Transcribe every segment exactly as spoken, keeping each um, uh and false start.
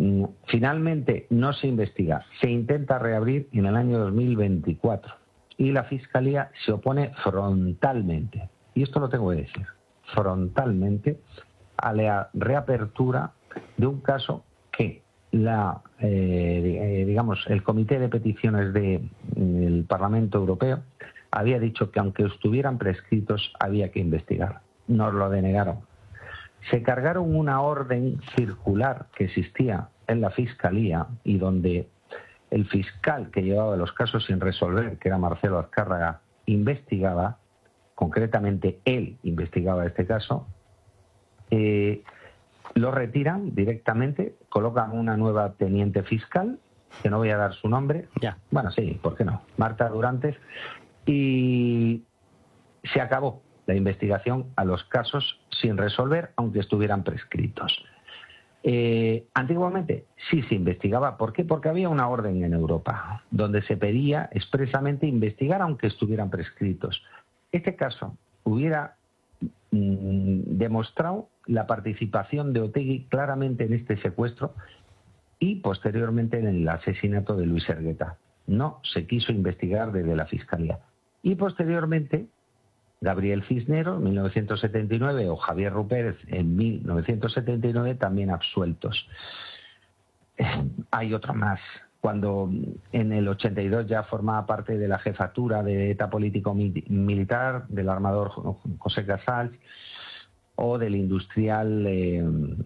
Finalmente no se investiga, se intenta reabrir en el año dos mil veinticuatro y la Fiscalía se opone frontalmente, y esto lo tengo que decir, frontalmente a la reapertura de un caso que la eh, digamos el Comité de Peticiones del de, Parlamento Europeo había dicho que aunque estuvieran prescritos había que investigar. Nos lo denegaron. Se cargaron una orden circular que existía en la Fiscalía y donde el fiscal que llevaba los casos sin resolver, que era Marcelo Azcárraga, investigaba, concretamente él investigaba este caso, eh, lo retiran directamente, colocan una nueva teniente fiscal, que no voy a dar su nombre, ya. Bueno, sí, ¿por qué no? Marta Durantes, y se acabó la investigación a los casos sin resolver, aunque estuvieran prescritos. Eh, antiguamente sí se investigaba. ¿Por qué? Porque había una orden en Europa donde se pedía expresamente investigar aunque estuvieran prescritos. Este caso hubiera mmm, demostrado la participación de Otegi claramente en este secuestro y posteriormente en el asesinato de Luis Hergueta. No se quiso investigar desde la Fiscalía. Y posteriormente Gabriel Cisneros, en mil novecientos setenta y nueve, o Javier Rupérez, en mil novecientos setenta y nueve, también absueltos. Eh, hay otro más. Cuando en el ochenta y dos ya formaba parte de la jefatura de ETA político-militar, del armador José Casals, o del industrial eh,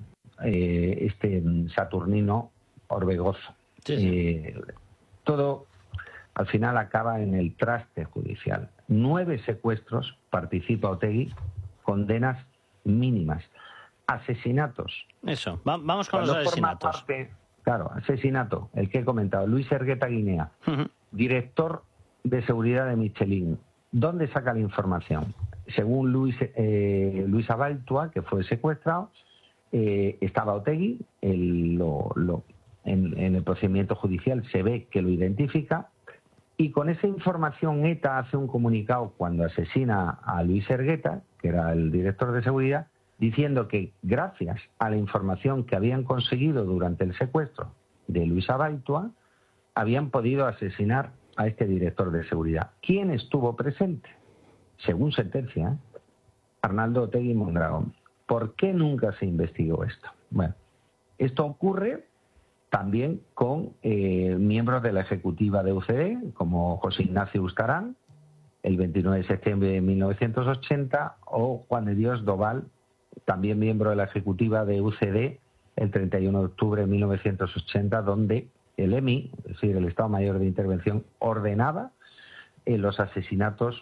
eh, este Saturnino Orbegozo. Sí, sí. Eh, todo al final acaba en el traste judicial. Nueve secuestros, participa Otegi, condenas mínimas. Asesinatos. Eso, Va vamos con Cuando los asesinatos. Parte, claro, asesinato, el que he comentado, Luis Hergueta Guinea, uh-huh. director de seguridad de Michelin. ¿Dónde saca la información? Según Luis, eh, Luis Abaltua, que fue secuestrado, eh, estaba Otegi, el, lo, lo, en, en el procedimiento judicial se ve que lo identifica, y con esa información ETA hace un comunicado cuando asesina a Luis Hergueta, que era el director de seguridad, diciendo que gracias a la información que habían conseguido durante el secuestro de Luis Abaltua, habían podido asesinar a este director de seguridad. ¿Quién estuvo presente? Según sentencia, ¿eh? Arnaldo Otegi Mondragón. ¿Por qué nunca se investigó esto? Bueno, esto ocurre también con eh, miembros de la ejecutiva de U C D, como José Ignacio Ustarán, el veintinueve de septiembre de mil novecientos ochenta, o Juan de Dios Doval, también miembro de la ejecutiva de U C D, el treinta y uno de octubre de mil novecientos ochenta, donde el E M I, es decir, el Estado Mayor de Intervención, ordenaba eh, los asesinatos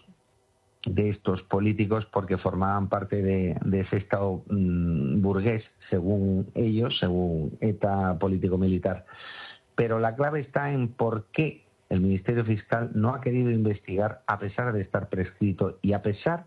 de estos políticos porque formaban parte de, de ese Estado mmm, burgués, según ellos, según ETA político-militar. Pero la clave está en por qué el Ministerio Fiscal no ha querido investigar a pesar de estar prescrito y a pesar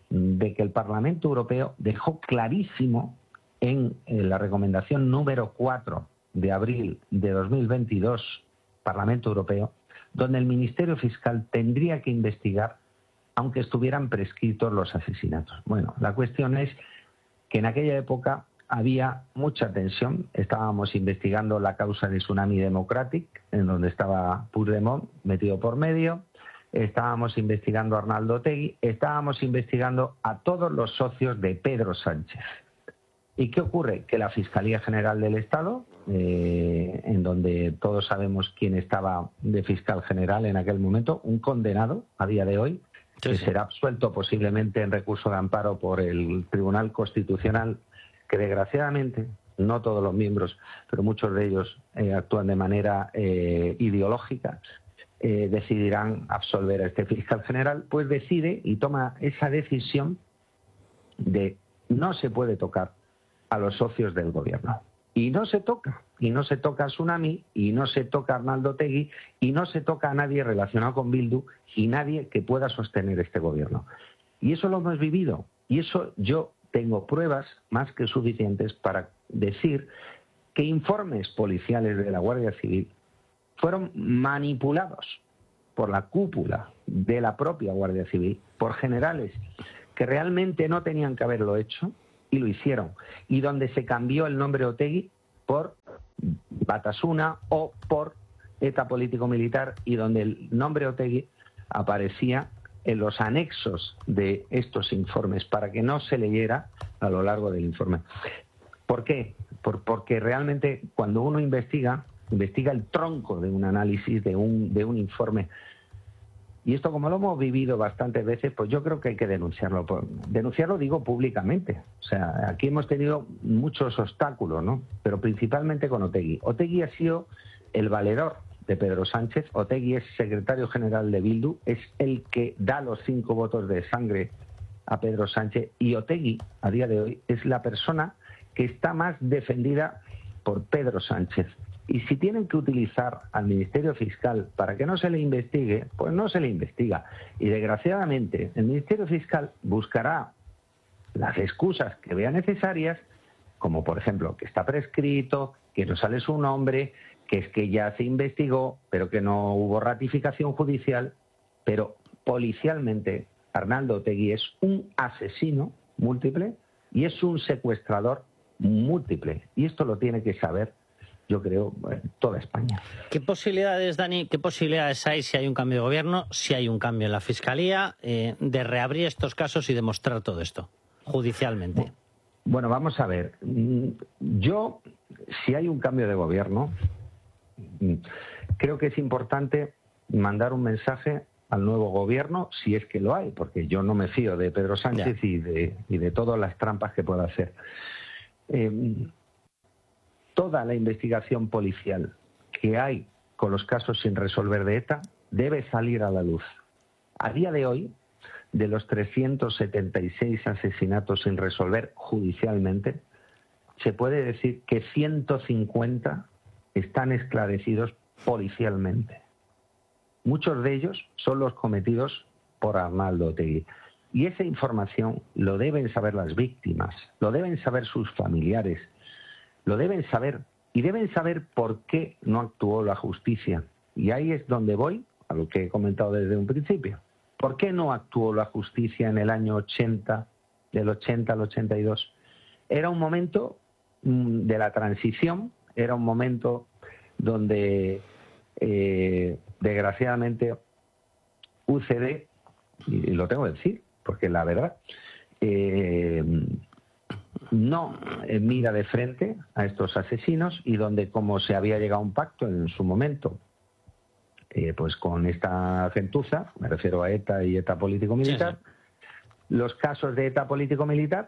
de que el Parlamento Europeo dejó clarísimo en, en la recomendación número cuatro de abril de dos mil veintidós, Parlamento Europeo, donde el Ministerio Fiscal tendría que investigar aunque estuvieran prescritos los asesinatos. Bueno, la cuestión es que en aquella época había mucha tensión. Estábamos investigando la causa de Tsunami Democratic, en donde estaba Puigdemont metido por medio. Estábamos investigando a Arnaldo Otegi. Estábamos investigando a todos los socios de Pedro Sánchez. ¿Y qué ocurre? Que la Fiscalía General del Estado, eh, en donde todos sabemos quién estaba de fiscal general en aquel momento, un condenado a día de hoy, Sí, que sí. será absuelto posiblemente en recurso de amparo por el Tribunal Constitucional, que desgraciadamente, no todos los miembros, pero muchos de ellos eh, actúan de manera eh, ideológica, eh, decidirán absolver a este fiscal general, pues decide y toma esa decisión de no se puede tocar a los socios del gobierno. Y no se toca, y no se toca a Tsunami, y no se toca a Arnaldo Otegi, y no se toca a nadie relacionado con Bildu, y nadie que pueda sostener este gobierno. Y eso lo hemos vivido, y eso yo tengo pruebas más que suficientes para decir que informes policiales de la Guardia Civil fueron manipulados por la cúpula de la propia Guardia Civil, por generales que realmente no tenían que haberlo hecho, y lo hicieron, y donde se cambió el nombre Otegi por Batasuna o por ETA político-militar, y donde el nombre Otegi aparecía en los anexos de estos informes para que no se leyera a lo largo del informe. ¿Por qué? Por, porque realmente cuando uno investiga, investiga el tronco de un análisis, de un, de un informe. Y esto, como lo hemos vivido bastantes veces, pues yo creo que hay que denunciarlo. Denunciarlo, digo, públicamente. O sea, aquí hemos tenido muchos obstáculos, ¿no? Pero principalmente con Otegi. Otegi ha sido el valedor de Pedro Sánchez. Otegi es secretario general de Bildu, es el que da los cinco votos de sangre a Pedro Sánchez. Y Otegi, a día de hoy, es la persona que está más defendida por Pedro Sánchez. Y si tienen que utilizar al Ministerio Fiscal para que no se le investigue, pues no se le investiga. Y desgraciadamente el Ministerio Fiscal buscará las excusas que vea necesarias, como por ejemplo que está prescrito, que no sale su nombre, que es que ya se investigó, pero que no hubo ratificación judicial. Pero policialmente Arnaldo Otegi es un asesino múltiple y es un secuestrador múltiple. Y esto lo tiene que saber, yo creo, toda España. ¿Qué posibilidades, Dani, qué posibilidades hay, si hay un cambio de gobierno, si hay un cambio en la Fiscalía, eh, de reabrir estos casos y demostrar todo esto judicialmente? Bueno, vamos a ver. Yo, si hay un cambio de gobierno, creo que es importante mandar un mensaje al nuevo gobierno, si es que lo hay, porque yo no me fío de Pedro Sánchez y de, y de todas las trampas que pueda hacer. Eh, toda la investigación policial que hay con los casos sin resolver de ETA debe salir a la luz. A día de hoy, de los trescientos setenta y seis asesinatos sin resolver judicialmente, se puede decir que ciento cincuenta están esclarecidos policialmente. Muchos de ellos son los cometidos por Arnaldo Otegi. Y esa información lo deben saber las víctimas, lo deben saber sus familiares, lo deben saber, y deben saber por qué no actuó la justicia. Y ahí es donde voy a lo que he comentado desde un principio. ¿Por qué no actuó la justicia en el año ochenta, del ochenta al ochenta y dos? Era un momento mmm, de la transición, era un momento donde, eh, desgraciadamente, U C D, y lo tengo que decir, porque la verdad, eh, no mira de frente a estos asesinos, y donde, como se había llegado a un pacto en su momento, eh, pues con esta gentuza, me refiero a ETA y ETA político-militar, sí, sí. Los casos de ETA político-militar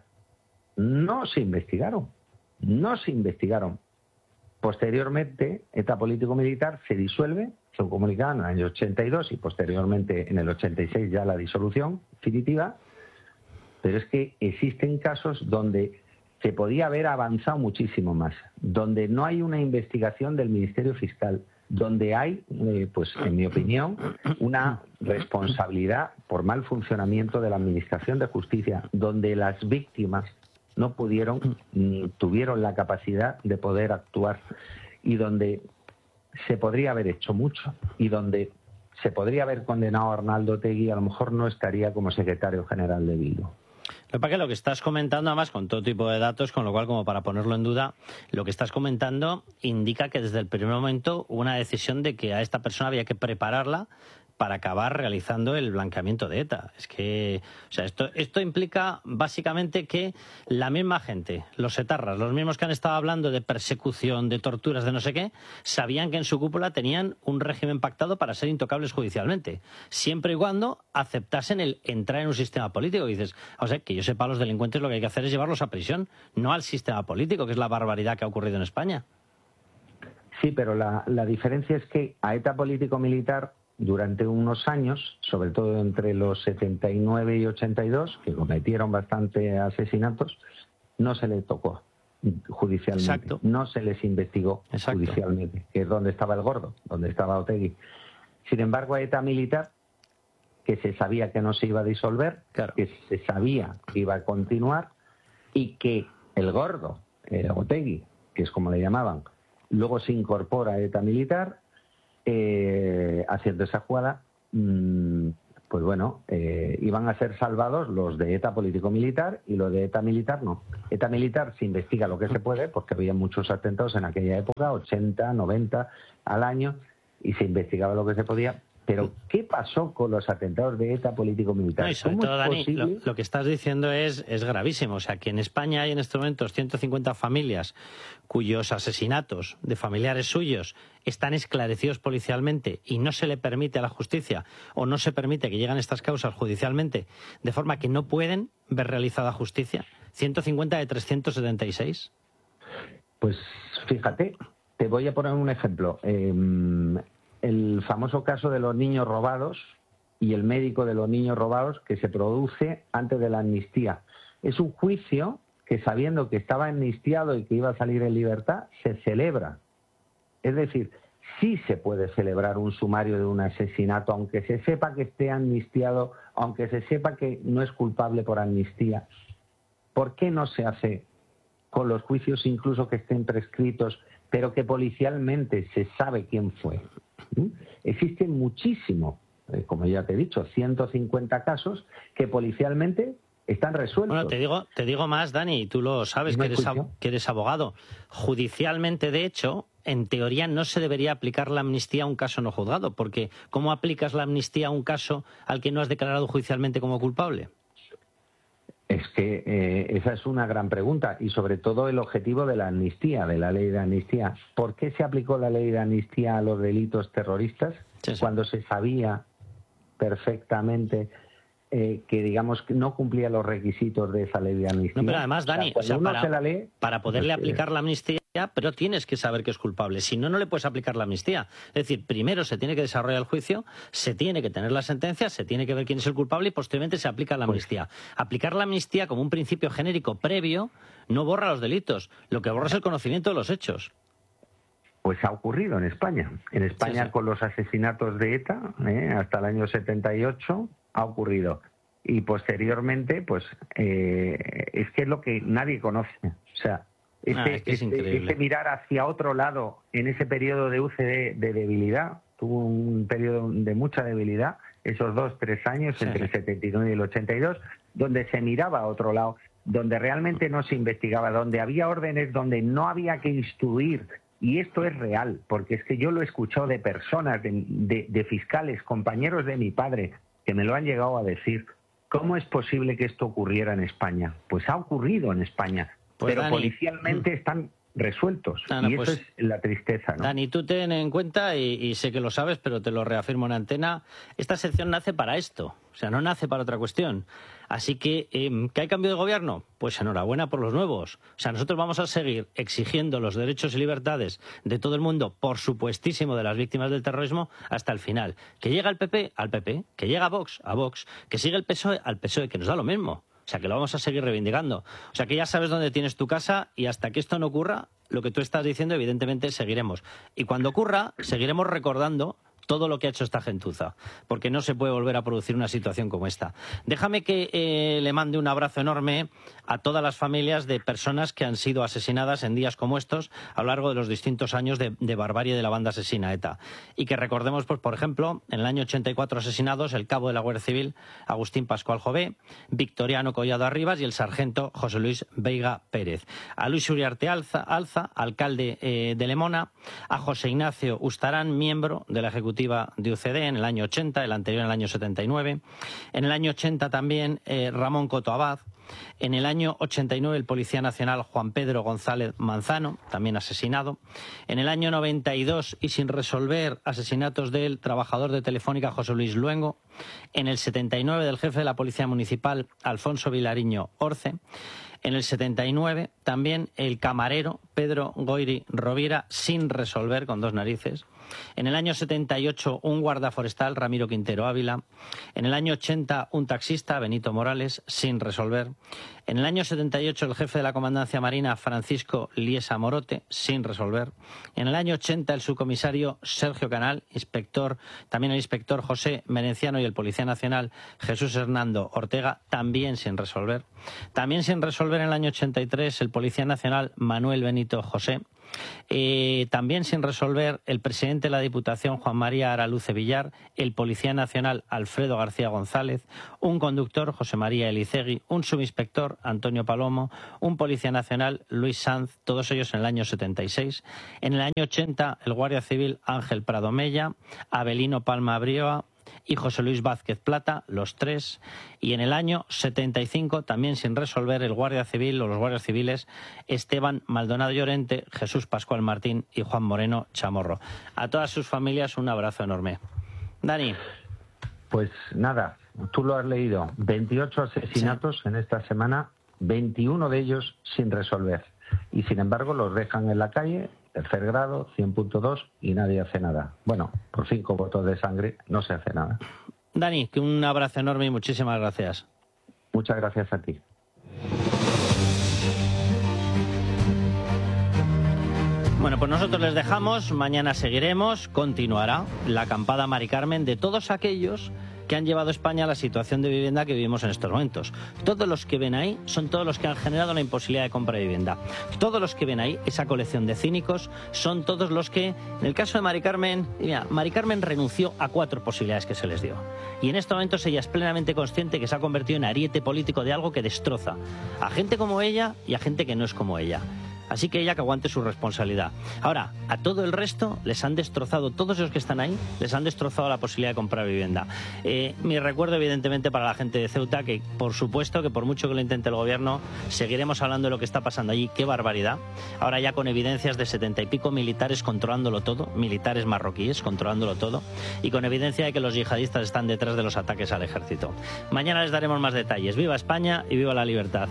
no se investigaron, no se investigaron. Posteriormente, ETA político-militar se disuelve, se comunicaba en el año ochenta y dos y posteriormente en el ochenta y seis ya la disolución definitiva, pero es que existen casos donde se podía haber avanzado muchísimo más, donde no hay una investigación del Ministerio Fiscal, donde hay, eh, pues en mi opinión, una responsabilidad por mal funcionamiento de la Administración de Justicia, donde las víctimas no pudieron ni tuvieron la capacidad de poder actuar, y donde se podría haber hecho mucho, y donde se podría haber condenado a Arnaldo Otegi, a lo mejor no estaría como secretario general de Bildu. Lo que pasa es que lo que estás comentando, además, con todo tipo de datos, con lo cual, como para ponerlo en duda, lo que estás comentando indica que desde el primer momento hubo una decisión de que a esta persona había que prepararla para acabar realizando el blanqueamiento de ETA. Es que, o sea, esto, esto implica básicamente que la misma gente, los etarras, los mismos que han estado hablando de persecución, de torturas, de no sé qué, sabían que en su cúpula tenían un régimen pactado para ser intocables judicialmente, siempre y cuando aceptasen el entrar en un sistema político. Y dices, o sea, que yo sepa, a los delincuentes lo que hay que hacer es llevarlos a prisión, no al sistema político, que es la barbaridad que ha ocurrido en España. Sí, pero la, la diferencia es que a ETA político-militar, durante unos años, sobre todo entre los setenta y nueve y ochenta y dos, que cometieron bastante asesinatos, no se les tocó judicialmente. Exacto. No se les investigó Exacto. judicialmente, que es donde estaba el gordo, donde estaba Otegi. Sin embargo, a ETA militar, que se sabía que no se iba a disolver, claro. que se sabía que iba a continuar, y que el gordo, eh, Otegi, que es como le llamaban, luego se incorpora a ETA militar, Eh, haciendo esa jugada, mmm, pues bueno, eh, iban a ser salvados los de ETA político-militar y los de ETA militar no. ETA militar se investiga lo que se puede, porque había muchos atentados en aquella época, ochenta, noventa al año, y se investigaba lo que se podía. Pero, ¿qué pasó con los atentados de ETA político-militar? No, y sobre todo, Dani, lo, lo que estás diciendo es, es gravísimo. O sea, que en España hay en estos momentos ciento cincuenta familias cuyos asesinatos de familiares suyos están esclarecidos policialmente y no se le permite a la justicia o no se permite que lleguen estas causas judicialmente, de forma que no pueden ver realizada justicia. ciento cincuenta de trescientos setenta y seis. Pues fíjate, te voy a poner un ejemplo. Eh, el famoso caso de los niños robados y el médico de los niños robados, que se produce antes de la amnistía. Es un juicio que, sabiendo que estaba amnistiado y que iba a salir en libertad, se celebra. Es decir, sí se puede celebrar un sumario de un asesinato, aunque se sepa que esté amnistiado, aunque se sepa que no es culpable por amnistía. ¿Por qué no se hace con los juicios incluso que estén prescritos, pero que policialmente se sabe quién fue? ¿Mm? Existen muchísimo, eh, como ya te he dicho, ciento cincuenta casos que policialmente están resueltos. Bueno, te digo, te digo más, Dani, y tú lo sabes, que eres, ab- que eres abogado. Judicialmente, de hecho, en teoría no se debería aplicar la amnistía a un caso no juzgado, porque ¿cómo aplicas la amnistía a un caso al que no has declarado judicialmente como culpable? Es que eh, esa es una gran pregunta, y sobre todo el objetivo de la amnistía, de la ley de amnistía. ¿Por qué se aplicó la ley de amnistía a los delitos terroristas sí, sí. cuando se sabía perfectamente eh, que, digamos, que no cumplía los requisitos de esa ley de amnistía? No, pero además, Dani, o sea, o sea, para, la lee, para poderle pues, aplicar la amnistía, pero tienes que saber que es culpable. Si no, no le puedes aplicar la amnistía. Es decir, primero se tiene que desarrollar el juicio, se tiene que tener la sentencia, se tiene que ver quién es el culpable y posteriormente se aplica la amnistía. Pues, aplicar la amnistía como un principio genérico previo no borra los delitos. Lo que borra es el conocimiento de los hechos. Pues ha ocurrido en España. En España, sí, sí. con los asesinatos de ETA, ¿eh? hasta el año setenta y ocho, ha ocurrido. Y posteriormente, pues, eh, es que es lo que nadie conoce. O sea, Este, ah, es que es este, este mirar hacia otro lado en ese periodo de U C D de debilidad, tuvo un periodo de mucha debilidad, esos dos, tres años, sí. entre el setenta y nueve y el ochenta y dos, donde se miraba a otro lado, donde realmente no se investigaba, donde había órdenes, donde no había que instruir. Y esto es real, porque es que yo lo he escuchado de personas, de, de, de fiscales, compañeros de mi padre, que me lo han llegado a decir. ¿Cómo es posible que esto ocurriera en España? Pues ha ocurrido en España. Pues, pero Dani, policialmente están resueltos. No, no, y eso pues, es la tristeza, ¿no? Dani, tú ten en cuenta, y, y sé que lo sabes, pero te lo reafirmo en antena, esta sección nace para esto, o sea, no nace para otra cuestión. Así que, eh, ¿que hay cambio de gobierno? Pues enhorabuena por los nuevos. O sea, nosotros vamos a seguir exigiendo los derechos y libertades de todo el mundo, por supuestísimo de las víctimas del terrorismo, hasta el final. Que llega el P P, al P P, que llega a Vox, a Vox, que sigue el P S O E, al P S O E, que nos da lo mismo. O sea, que lo vamos a seguir reivindicando. O sea, que ya sabes dónde tienes tu casa y hasta que esto no ocurra, lo que tú estás diciendo, evidentemente, seguiremos. Y cuando ocurra, seguiremos recordando todo lo que ha hecho esta gentuza, porque no se puede volver a producir una situación como esta. Déjame que eh, le mande un abrazo enorme a todas las familias de personas que han sido asesinadas en días como estos a lo largo de los distintos años de, de barbarie de la banda asesina ETA. Y que recordemos, pues, por ejemplo, en el año ochenta y cuatro asesinados el cabo de la Guardia Civil Agustín Pascual Jové, Victoriano Collado Arribas y el sargento José Luis Veiga Pérez. A Luis Uriarte Alza, Alza alcalde eh, de Lemona, a José Ignacio Ustarán, miembro de la Ejecutiva de U C D en el año ochenta, el anterior en el año setenta y nueve. En el año ochenta también eh, Ramón Coto Abad. En el año ochenta y nueve el Policía Nacional Juan Pedro González Manzano, también asesinado. En el año noventa y dos, y sin resolver, asesinatos del trabajador de Telefónica José Luis Luengo. En el setenta y nueve del jefe de la Policía Municipal Alfonso Vilariño Orce. En el setenta y nueve también el camarero Pedro Goiri Rovira, sin resolver, con dos narices. En el año setenta y ocho un guarda forestal, Ramiro Quintero Ávila. En el año ochenta un taxista, Benito Morales, sin resolver. En el año setenta y ocho el jefe de la Comandancia Marina, Francisco Liesa Morote, sin resolver. En el año ochenta el subcomisario Sergio Canal, inspector, también el inspector José Merenciano y el Policía Nacional Jesús Hernando Ortega, también sin resolver. También sin resolver en el año ochenta y tres el Policía Nacional Manuel Benito José. Eh, también sin resolver el presidente de la Diputación, Juan María Araluce Villar, el Policía Nacional, Alfredo García González, un conductor, José María Elicegui, un subinspector, Antonio Palomo, un Policía Nacional, Luis Sanz, todos ellos en el año setenta y seis. En el año ochenta, el Guardia Civil Ángel Prado Mella, Abelino Palma Brioa y José Luis Vázquez Plata, los tres. Y en el año setenta y cinco, también sin resolver, el Guardia Civil o los guardias civiles Esteban Maldonado Llorente, Jesús Pascual Martín y Juan Moreno Chamorro. A todas sus familias un abrazo enorme. Dani. Pues nada, tú lo has leído. veintiocho asesinatos sí. en esta semana, veintiuno de ellos sin resolver. Y sin embargo los dejan en la calle, tercer grado, cien punto dos, y nadie hace nada. Bueno, por cinco votos de sangre no se hace nada. Dani, que un abrazo enorme y muchísimas gracias. Muchas gracias a ti. Bueno, pues nosotros les dejamos, mañana seguiremos, continuará la acampada Mari Carmen de todos aquellos que han llevado a España a la situación de vivienda que vivimos en estos momentos. Todos los que ven ahí son todos los que han generado la imposibilidad de compra de vivienda. Todos los que ven ahí, esa colección de cínicos, son todos los que, en el caso de Mari Carmen, mira, Mari Carmen renunció a cuatro posibilidades que se les dio. Y en estos momentos ella es plenamente consciente que se ha convertido en ariete político de algo que destroza a gente como ella y a gente que no es como ella. Así que ella que aguante su responsabilidad. Ahora, a todo el resto les han destrozado, todos los que están ahí, les han destrozado la posibilidad de comprar vivienda. Eh, mi recuerdo, evidentemente, para la gente de Ceuta, que por supuesto que por mucho que lo intente el gobierno, seguiremos hablando de lo que está pasando allí. ¡Qué barbaridad! Ahora ya con evidencias de setenta y pico militares controlándolo todo, militares marroquíes controlándolo todo, y con evidencia de que los yihadistas están detrás de los ataques al ejército. Mañana les daremos más detalles. ¡Viva España y viva la libertad!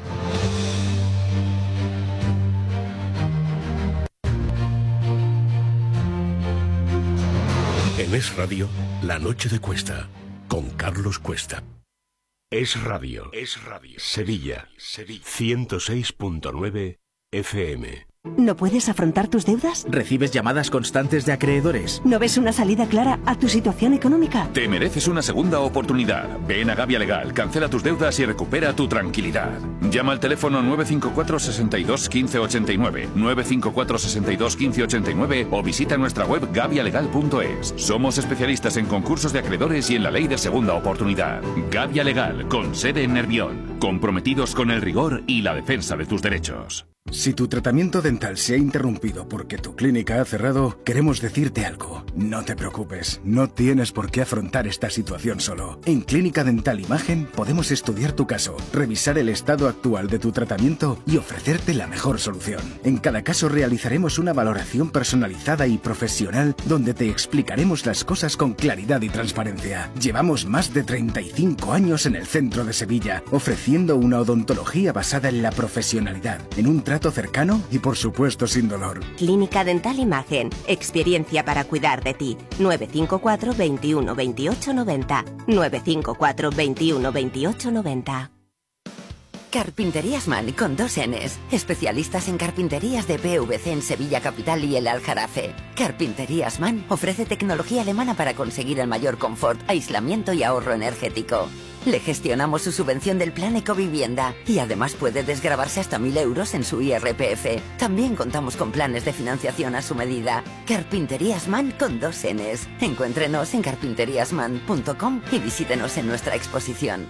En Es Radio, La Noche de Cuesta, con Carlos Cuesta. Es Radio, Es Radio. Sevilla, Sevilla. ciento seis punto nueve F M. ¿No puedes afrontar tus deudas? ¿Recibes llamadas constantes de acreedores? ¿No ves una salida clara a tu situación económica? Te mereces una segunda oportunidad. Ven a Gavia Legal, cancela tus deudas y recupera tu tranquilidad. Llama al teléfono nueve cinco cuatro, seis dos, uno cinco ocho nueve, nueve cinco cuatro, seis dos, uno cinco ocho nueve o visita nuestra web gavia legal punto es. Somos especialistas en concursos de acreedores y en la ley de segunda oportunidad. Gavia Legal, con sede en Nervión. Comprometidos con el rigor y la defensa de tus derechos. Si tu tratamiento dental se ha interrumpido porque tu clínica ha cerrado, queremos decirte algo. No te preocupes, no tienes por qué afrontar esta situación solo. En Clínica Dental Imagen podemos estudiar tu caso, revisar el estado actual de tu tratamiento y ofrecerte la mejor solución. En cada caso realizaremos una valoración personalizada y profesional donde te explicaremos las cosas con claridad y transparencia. Llevamos más de treinta y cinco años en el centro de Sevilla, ofreciendo una odontología basada en la profesionalidad, en un trato cercano y por supuesto sin dolor. Clínica Dental Imagen, experiencia para cuidar de ti. nueve cinco cuatro, veintiuno, veintiocho, noventa. nueve cinco cuatro, veintiuno, veintiocho, noventa. Carpinterías Man con dos N's. Especialistas en carpinterías de P V C en Sevilla Capital y el Aljarafe. Carpinterías Man ofrece tecnología alemana para conseguir el mayor confort, aislamiento y ahorro energético. Le gestionamos su subvención del plan Ecovivienda y además puede desgravarse hasta mil euros en su I R P F. También contamos con planes de financiación a su medida. Carpinterías Man con dos N's. Encuéntrenos en carpinterías man punto com y visítenos en nuestra exposición.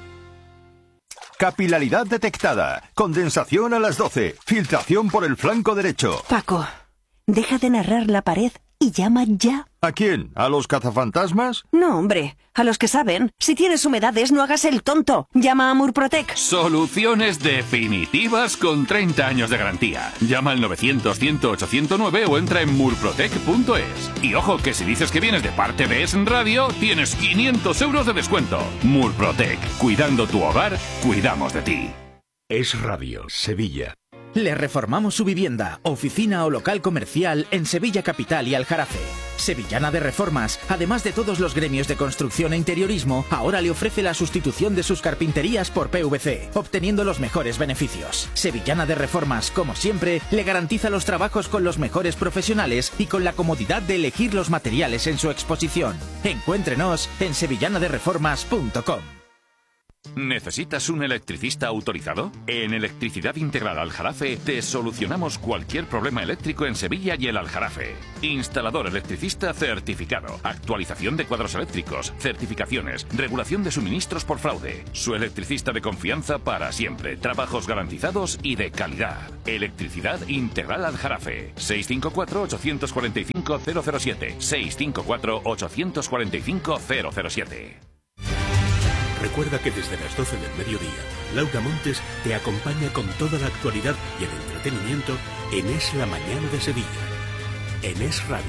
Capilaridad detectada. Condensación a las doce. Filtración por el flanco derecho. Paco, deja de narrar la pared y llama ya. ¿A quién? ¿A los cazafantasmas? No, hombre, a los que saben. Si tienes humedades, no hagas el tonto. Llama a Murprotec. Soluciones definitivas con treinta años de garantía. Llama al novecientos, cien, ochocientos nueve o entra en murprotec punto es. Y ojo, que si dices que vienes de parte de Es Radio, tienes quinientos euros de descuento. Murprotec, cuidando tu hogar, cuidamos de ti. Es Radio, Sevilla. Le reformamos su vivienda, oficina o local comercial en Sevilla Capital y Aljarafe. Sevillana de Reformas, además de todos los gremios de construcción e interiorismo, ahora le ofrece la sustitución de sus carpinterías por P V C, obteniendo los mejores beneficios. Sevillana de Reformas, como siempre, le garantiza los trabajos con los mejores profesionales y con la comodidad de elegir los materiales en su exposición. Encuéntrenos en sevillana de reformas punto com. ¿Necesitas un electricista autorizado? En Electricidad Integral Aljarafe te solucionamos cualquier problema eléctrico en Sevilla y el Aljarafe. Instalador electricista certificado, actualización de cuadros eléctricos, certificaciones, regulación de suministros por fraude. Su electricista de confianza para siempre, trabajos garantizados y de calidad. Electricidad Integral Aljarafe. seis cinco cuatro, ocho cuatro cinco, cero cero siete. seis cinco cuatro, ocho cuatro cinco, cero cero siete. Recuerda que desde las doce del mediodía, Laura Montes te acompaña con toda la actualidad y el entretenimiento en Es la Mañana de Sevilla, en Es Radio.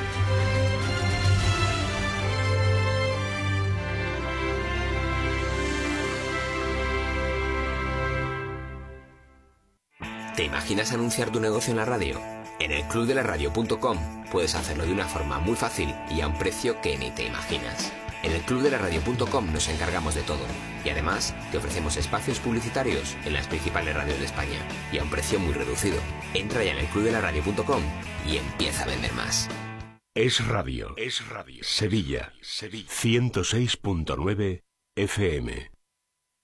¿Te imaginas anunciar tu negocio en la radio? En el club de la radio punto com puedes hacerlo de una forma muy fácil y a un precio que ni te imaginas. En el club de la radio punto com nos encargamos de todo y además te ofrecemos espacios publicitarios en las principales radios de España y a un precio muy reducido. Entra ya en el club de la radio punto com y empieza a vender más. Es Radio, es Radio. Sevilla, Sevilla. ciento seis punto nueve F M.